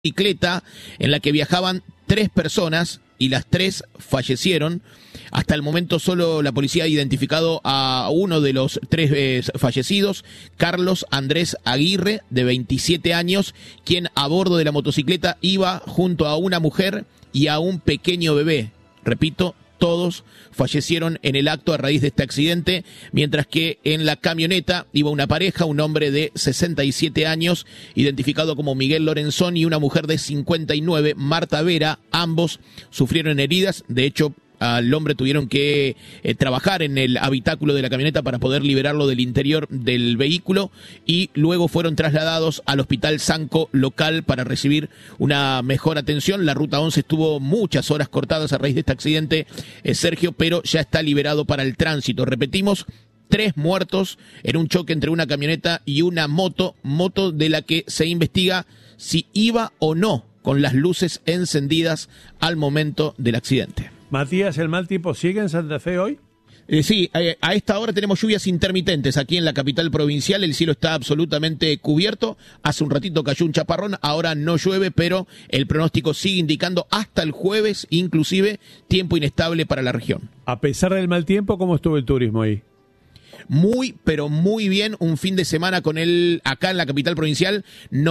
bicicleta en la que viajaban 3 personas y las 3 fallecieron. Hasta el momento solo la policía ha identificado a uno de los 3 fallecidos, Carlos Andrés Aguirre, de 27 años, quien a bordo de la motocicleta iba junto a una mujer y a un pequeño bebé. Repito, todos fallecieron en el acto a raíz de este accidente, mientras que en la camioneta iba una pareja, un hombre de 67 años, identificado como Miguel Lorenzón, y una mujer de 59, Marta Vera. Ambos sufrieron heridas. De hecho, al hombre tuvieron que trabajar en el habitáculo de la camioneta para poder liberarlo del interior del vehículo, y luego fueron trasladados al Hospital Sanco local para recibir una mejor atención. La Ruta 11 estuvo muchas horas cortadas a raíz de este accidente, Sergio, pero ya está liberado para el tránsito. Repetimos, 3 muertos en un choque entre una camioneta y una moto de la que se investiga si iba o no con las luces encendidas al momento del accidente. Matías, ¿el mal tiempo sigue en Santa Fe hoy? Sí, a esta hora tenemos lluvias intermitentes aquí en la capital provincial. El cielo está absolutamente cubierto. Hace un ratito cayó un chaparrón, ahora no llueve, pero el pronóstico sigue indicando hasta el jueves, inclusive, tiempo inestable para la región. A pesar del mal tiempo, ¿cómo estuvo el turismo ahí? Muy, pero muy bien, un fin de semana con él acá en la capital provincial,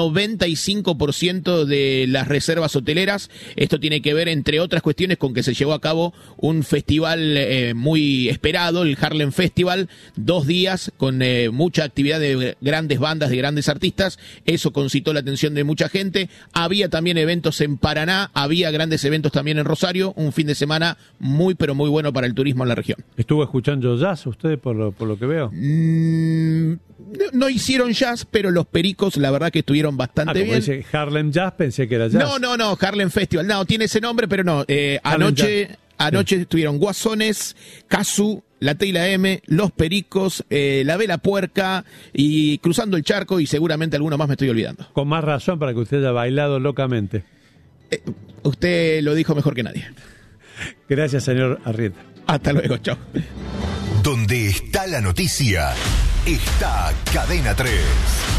95% de las reservas hoteleras. Esto tiene que ver, entre otras cuestiones, con que se llevó a cabo un festival muy esperado, el Harlem Festival, 2 días con mucha actividad de grandes bandas, de grandes artistas. Eso concitó la atención de mucha gente. Había también eventos en Paraná, había grandes eventos también en Rosario. Un fin de semana muy, pero muy bueno para el turismo en la región. ¿Estuvo escuchando jazz usted por lo que veo? No hicieron jazz, pero los Pericos la verdad que estuvieron bastante bien. Dice Harlem Jazz, pensé que era jazz. No, Harlem Festival. No, tiene ese nombre, pero no. Anoche estuvieron Guasones, Casu, La T y la M, Los Pericos, La Vela Puerca y Cruzando el Charco, y seguramente alguno más me estoy olvidando. Con más razón para que usted haya bailado locamente. Usted lo dijo mejor que nadie. Gracias, señor Arrieta. Hasta luego, chao. Donde está la noticia, está Cadena 3.